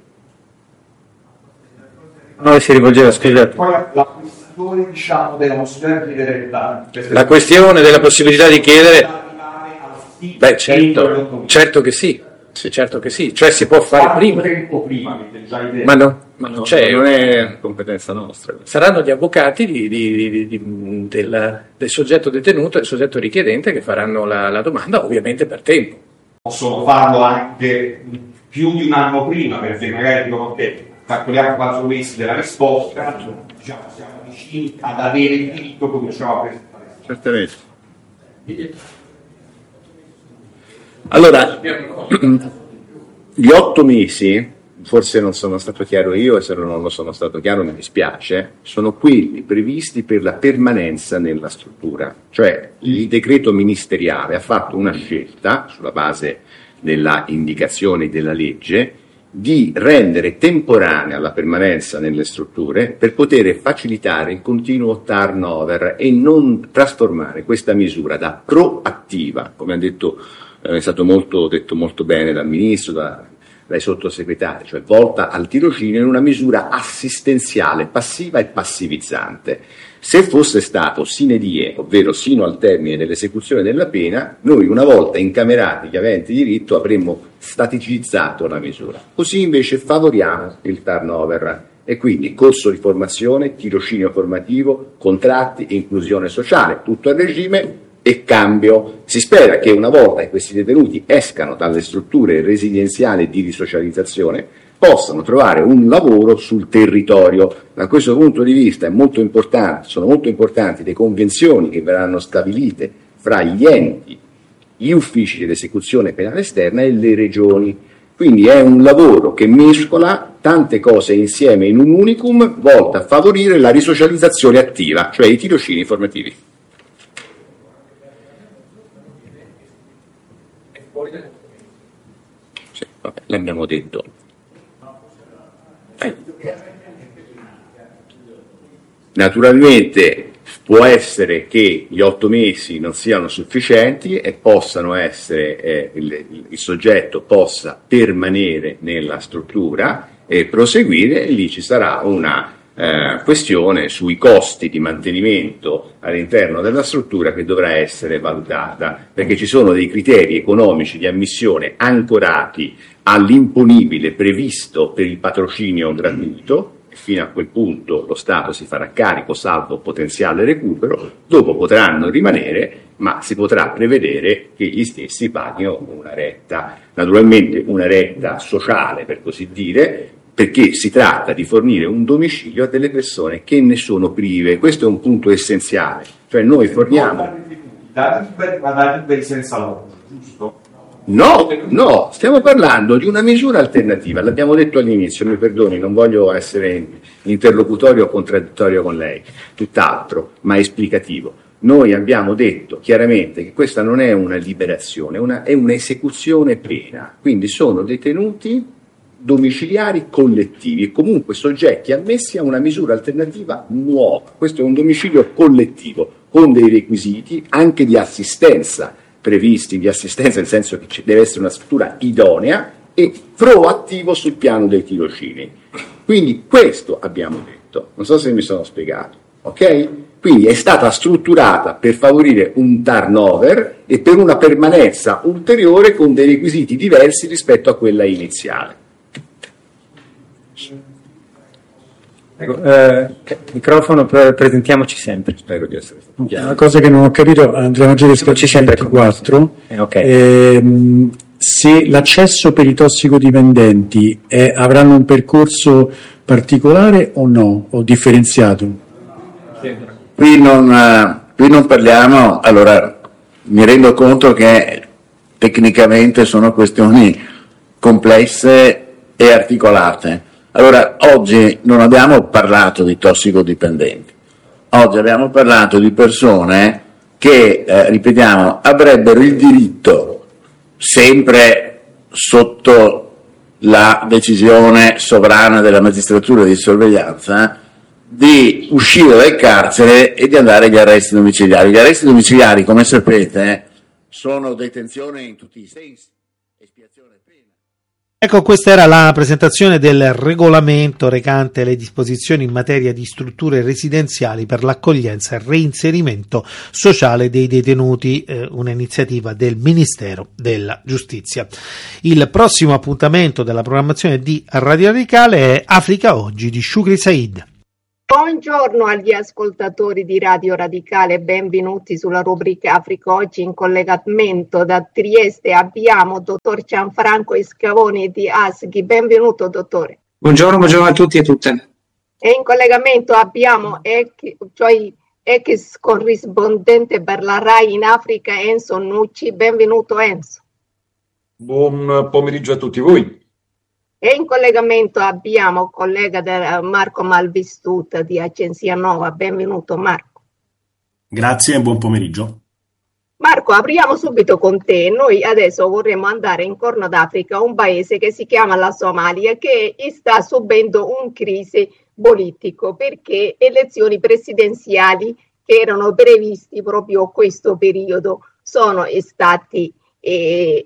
No, si rivolgeva, scusate. Poi la questione, diciamo, della possibilità di chiedere la, La questione della possibilità di chiedere, beh certo, certo che sì, sì, certo che sì, cioè si può fare prima. Tempo prima, già idea. Ma no, ma non c'è, non è competenza nostra. Saranno gli avvocati di, di, di, di, del, del soggetto detenuto e del soggetto richiedente che faranno la, la domanda, ovviamente per tempo. Possono farlo anche più di un anno prima, perché magari dicono che calcoliamo quattro mesi della risposta, diciamo siamo vicini ad avere il diritto, cominciamo a presentare. Certamente. Allora, gli otto mesi, forse non sono stato chiaro io, e se non lo sono stato chiaro mi dispiace, sono quelli previsti per la permanenza nella struttura. Cioè il decreto ministeriale ha fatto una scelta, sulla base della indicazione della legge, di rendere temporanea la permanenza nelle strutture per poter facilitare il continuo turnover e non trasformare questa misura da proattiva, come ha detto, eh, è stato molto, detto molto bene dal Ministro, da, dai sottosegretari, cioè volta al tirocinio, in una misura assistenziale, passiva e passivizzante. Se fosse stato sine die, ovvero sino al termine dell'esecuzione della pena, noi una volta incamerati gli aventi diritto avremmo staticizzato la misura. Così invece favoriamo il turnover e quindi corso di formazione, tirocinio formativo, contratti, inclusione sociale, tutto a regime e cambio. Si spera che una volta che questi detenuti escano dalle strutture residenziali di risocializzazione possano trovare un lavoro sul territorio. Da questo punto di vista è molto importante, sono molto importanti le convenzioni che verranno stabilite fra gli enti, gli uffici dell'esecuzione penale esterna e le regioni. Quindi è un lavoro che mescola tante cose insieme in un unicum volto a favorire la risocializzazione attiva, cioè i tirocini formativi. Sì, vabbè, l'abbiamo detto. Naturalmente può essere che gli otto mesi non siano sufficienti e possano essere, eh, il, il soggetto possa permanere nella struttura e proseguire, e lì ci sarà una eh, questione sui costi di mantenimento all'interno della struttura che dovrà essere valutata, perché ci sono dei criteri economici di ammissione ancorati all'imponibile previsto per il patrocinio gratuito, e fino a quel punto lo Stato si farà carico salvo potenziale recupero, dopo potranno rimanere, ma si potrà prevedere che gli stessi paghino una retta, naturalmente una retta sociale per così dire, perché si tratta di fornire un domicilio a delle persone che ne sono prive. Questo è un punto essenziale, cioè noi forniamo... Dati liberi senza lavoro, giusto? No, no, stiamo parlando di una misura alternativa, l'abbiamo detto all'inizio, mi perdoni, non voglio essere interlocutorio o contraddittorio con lei, tutt'altro, ma esplicativo. Noi abbiamo detto chiaramente che questa non è una liberazione, una, è un'esecuzione pena, quindi sono detenuti domiciliari collettivi e comunque soggetti ammessi a una misura alternativa nuova. Questo è un domicilio collettivo con dei requisiti anche di assistenza previsti, di assistenza nel senso che ci deve essere una struttura idonea e proattivo sul piano dei tirocini. Quindi questo abbiamo detto, non so se mi sono spiegato, ok? Quindi è stata strutturata per favorire un turnover e per una permanenza ulteriore con dei requisiti diversi rispetto a quella iniziale. Ecco, eh, microfono, per, presentiamoci sempre. Spero di essere stato chiaro. Una cosa che non ho capito, Andrea Maggiore, ventiquattro, eh, okay. ehm, se l'accesso per i tossicodipendenti è, avranno un percorso particolare o no, o differenziato? Qui non, eh, qui non parliamo, allora mi rendo conto che tecnicamente sono questioni complesse e articolate. Allora, oggi non abbiamo parlato di tossicodipendenti, oggi abbiamo parlato di persone che, eh, ripetiamo, avrebbero il diritto, sempre sotto la decisione sovrana della magistratura di sorveglianza, di uscire dal carcere e di andare agli arresti domiciliari. Gli arresti domiciliari, come sapete, sono detenzione in tutti i sensi. espiazione pena. Ecco, questa era la presentazione del regolamento recante le disposizioni in materia di strutture residenziali per l'accoglienza e il reinserimento sociale dei detenuti, eh, un'iniziativa del Ministero della Giustizia. Il prossimo appuntamento della programmazione di Radio Radicale è Africa Oggi di Shukri Said. Buongiorno agli ascoltatori di Radio Radicale, benvenuti sulla rubrica Africa Oggi. In collegamento da Trieste abbiamo dottor Gianfranco Scavoni di A S G I. Benvenuto dottore. Buongiorno, buongiorno a tutti e tutte. E in collegamento abbiamo ex, cioè, ex corrispondente per la RAI in Africa Enzo Nucci. Benvenuto Enzo. Buon pomeriggio a tutti voi. E in collegamento abbiamo collega Marco Malvistuta di Agenzia Nova. Benvenuto Marco. Grazie e buon pomeriggio. Marco, apriamo subito con te. Noi adesso vorremmo andare in Corno d'Africa, un paese che si chiama la Somalia, che sta subendo un crisi politico perché elezioni presidenziali che erano previsti proprio questo periodo sono stati eh,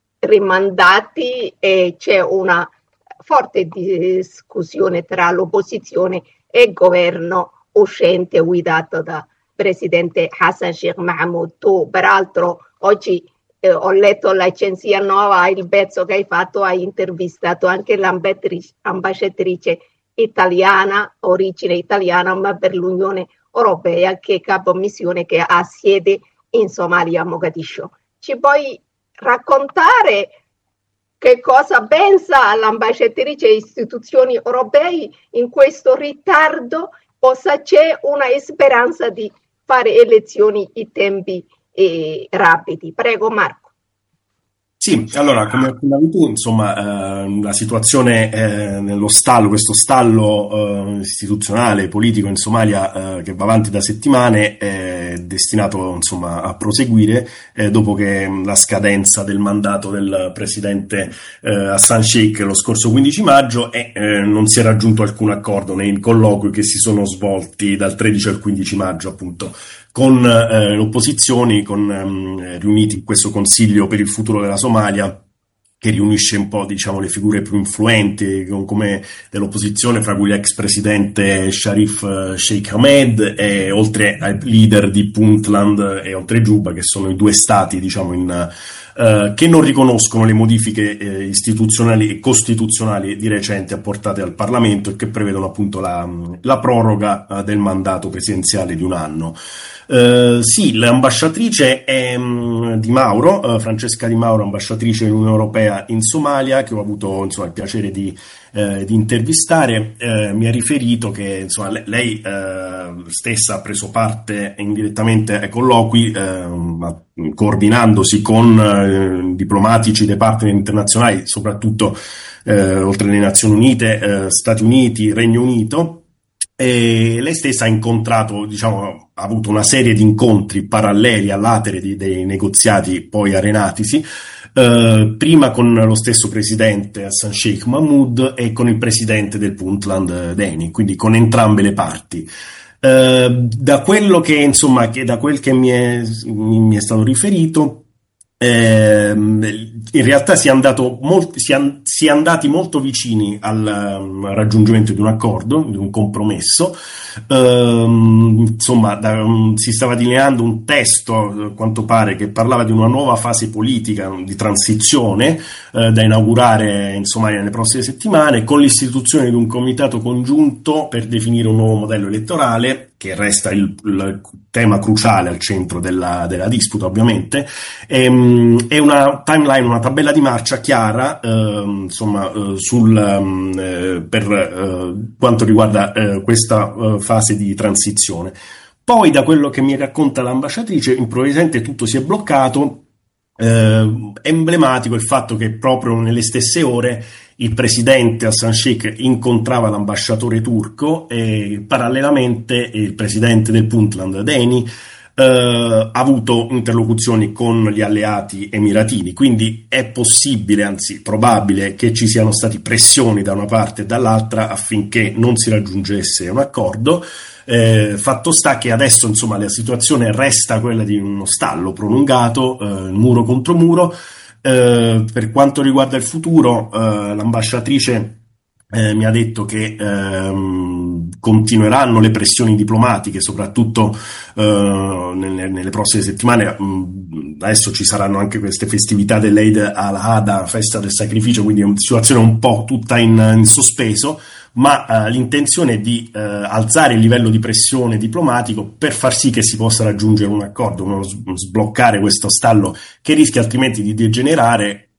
rimandati e c'è una forte discussione tra l'opposizione e il governo uscente guidato da presidente Hassan Sheikh Mahmoud. Tu peraltro oggi eh, ho letto l'Agenzia Nova, il pezzo che hai fatto, hai intervistato anche l'ambasciatrice italiana, origine italiana ma per l'Unione Europea, che è capo missione che ha sede in Somalia a Mogadiscio. Ci puoi raccontare che cosa pensa l'ambasciatrice e istituzioni europee in questo ritardo, o se c'è una speranza di fare elezioni in tempi eh, rapidi? Prego Marco. Sì, allora, come accennavi tu, insomma, eh, la situazione eh, nello stallo, questo stallo eh, istituzionale, politico in Somalia eh, che va avanti da settimane, è destinato, insomma, a proseguire eh, dopo che la scadenza del mandato del presidente eh, Hassan Sheikh lo scorso quindici maggio e eh, non si è raggiunto alcun accordo nei colloqui che si sono svolti dal tredici al quindici maggio, appunto, con eh, le opposizioni, con, ehm, riuniti in questo Consiglio per il futuro della Somalia, che riunisce un po', diciamo, le figure più influenti come dell'opposizione, fra cui l'ex presidente Sharif Sheikh Ahmed, e oltre ai leader di Puntland e oltre Giuba, che sono i due stati, diciamo, in, eh, che non riconoscono le modifiche eh, istituzionali e costituzionali di recente apportate al Parlamento e che prevedono appunto la, la proroga eh, del mandato presidenziale di un anno. Uh, sì, l'ambasciatrice è um, Di Mauro, uh, Francesca Di Mauro, ambasciatrice dell'Unione Europea in Somalia, che ho avuto, insomma, il piacere di, uh, di intervistare. Uh, mi ha riferito che, insomma, le, lei uh, stessa ha preso parte indirettamente ai colloqui, uh, coordinandosi con uh, diplomatici dei partner internazionali, soprattutto uh, oltre alle Nazioni Unite, uh, Stati Uniti, Regno Unito. E lei stessa ha incontrato, diciamo, ha avuto una serie di incontri paralleli all'atere di, dei negoziati poi arenatisi, eh, prima con lo stesso presidente Hassan Sheikh Mahmoud e con il presidente del Puntland Deni, quindi con entrambe le parti. Eh, da quello che, insomma, che da quel che mi è, mi è stato riferito, Eh, in realtà si è, andato molto, si, è, si è andati molto vicini al um, raggiungimento di un accordo, di un compromesso. Um, insomma, da, um, si stava delineando un testo, a quanto pare, che parlava di una nuova fase politica di transizione uh, da inaugurare in Somalia nelle prossime settimane, con l'istituzione di un comitato congiunto per definire un nuovo modello elettorale, che resta il, il tema cruciale al centro della, della disputa, ovviamente. E, è una timeline, una tabella di marcia chiara, eh, insomma, eh, sul, eh, per eh, quanto riguarda eh, questa eh, fase di transizione. Poi, da quello che mi racconta l'ambasciatrice, improvvisamente tutto si è bloccato. Eh, emblematico il fatto che proprio nelle stesse ore il presidente Hassan Sheikh incontrava l'ambasciatore turco e parallelamente il presidente del Puntland Deni eh, ha avuto interlocuzioni con gli alleati emiratini, quindi è possibile, anzi probabile, che ci siano stati pressioni da una parte e dall'altra affinché non si raggiungesse un accordo. Eh, fatto sta che adesso, insomma, la situazione resta quella di uno stallo prolungato, eh, muro contro muro. Eh, per quanto riguarda il futuro, eh, l'ambasciatrice Eh, mi ha detto che ehm, continueranno le pressioni diplomatiche, soprattutto eh, nelle, nelle prossime settimane. Mm, adesso ci saranno anche queste festività dell'Eid al-Adha, festa del sacrificio, quindi è una situazione un po' tutta in, in sospeso, ma eh, l'intenzione è di eh, alzare il livello di pressione diplomatico per far sì che si possa raggiungere un accordo, uno sbloccare questo stallo che rischia altrimenti di degenerare